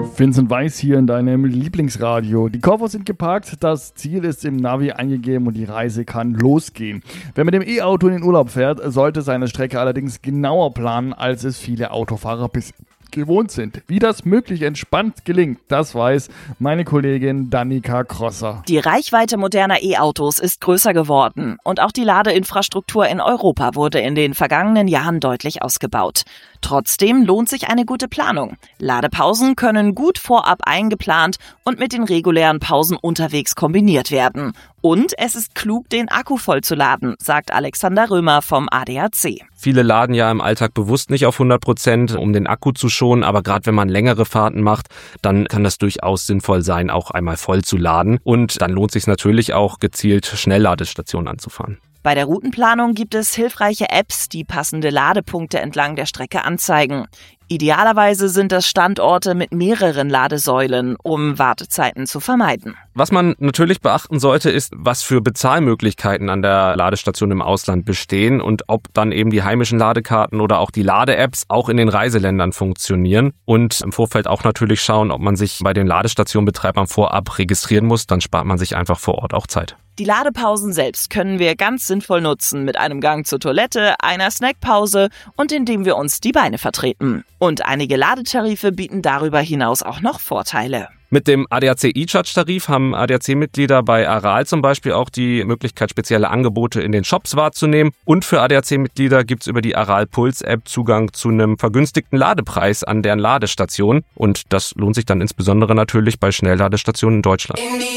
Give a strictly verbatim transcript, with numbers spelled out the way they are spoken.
Vincent Weiss hier in deinem Lieblingsradio. Die Koffer sind geparkt, das Ziel ist im Navi eingegeben und die Reise kann losgehen. Wer mit dem E-Auto in den Urlaub fährt, sollte seine Strecke allerdings genauer planen, als es viele Autofahrer bis gewohnt sind. Wie das möglich entspannt gelingt, das weiß meine Kollegin Danica Crosser. Die Reichweite moderner E-Autos ist größer geworden und auch die Ladeinfrastruktur in Europa wurde in den vergangenen Jahren deutlich ausgebaut. Trotzdem lohnt sich eine gute Planung. Ladepausen können gut vorab eingeplant und mit den regulären Pausen unterwegs kombiniert werden. Und es ist klug, den Akku vollzuladen, sagt Alexander Römer vom A D A C. Viele laden ja im Alltag bewusst nicht auf hundert Prozent, um den Akku zu schonen, aber gerade wenn man längere Fahrten macht, dann kann das durchaus sinnvoll sein, auch einmal voll zu laden. Und dann lohnt es sich natürlich auch, gezielt Schnellladestationen anzufahren. Bei der Routenplanung gibt es hilfreiche Apps, die passende Ladepunkte entlang der Strecke anzeigen. Idealerweise sind das Standorte mit mehreren Ladesäulen, um Wartezeiten zu vermeiden. Was man natürlich beachten sollte, ist, was für Bezahlmöglichkeiten an der Ladestation im Ausland bestehen und ob dann eben die heimischen Ladekarten oder auch die Lade-Apps auch in den Reiseländern funktionieren. Und im Vorfeld auch natürlich schauen, ob man sich bei den Ladestationenbetreibern vorab registrieren muss, dann spart man sich einfach vor Ort auch Zeit. Die Ladepausen selbst können wir ganz sinnvoll nutzen mit einem Gang zur Toilette, einer Snackpause und indem wir uns die Beine vertreten. Und einige Ladetarife bieten darüber hinaus auch noch Vorteile. Mit dem A D A C eCharge-Tarif haben A D A C-Mitglieder bei Aral zum Beispiel auch die Möglichkeit, spezielle Angebote in den Shops wahrzunehmen. Und für A D A C-Mitglieder gibt es über die Aral Puls-App Zugang zu einem vergünstigten Ladepreis an deren Ladestationen. Und das lohnt sich dann insbesondere natürlich bei Schnellladestationen in Deutschland.